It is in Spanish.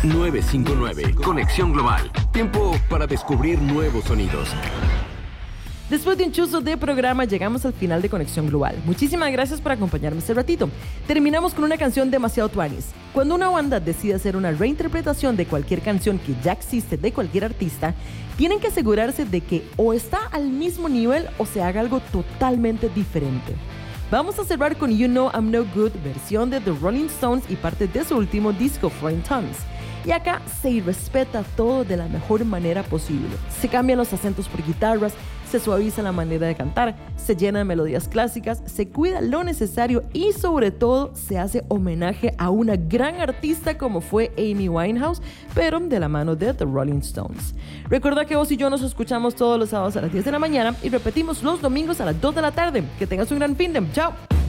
959, Conexión Global. Tiempo para descubrir nuevos sonidos. Después de un chuzo de programa, llegamos al final de Conexión Global. Muchísimas gracias por acompañarme este ratito. Terminamos con una canción demasiado tuanis. Cuando una banda decide hacer una reinterpretación de cualquier canción que ya existe de cualquier artista, tienen que asegurarse de que o está al mismo nivel o se haga algo totalmente diferente. Vamos a cerrar con You Know I'm No Good, versión de The Rolling Stones y parte de su último disco, Foreign Tongues. Y acá se respeta todo de la mejor manera posible. Se cambian los acentos por guitarras, se suaviza la manera de cantar, se llenan melodías clásicas, se cuida lo necesario y sobre todo se hace homenaje a una gran artista como fue Amy Winehouse, pero de la mano de The Rolling Stones. Recuerda que vos y yo nos escuchamos todos los sábados a las 10 de la mañana y repetimos los domingos a las 2 de la tarde. Que tengas un gran fin de... ¡Chao!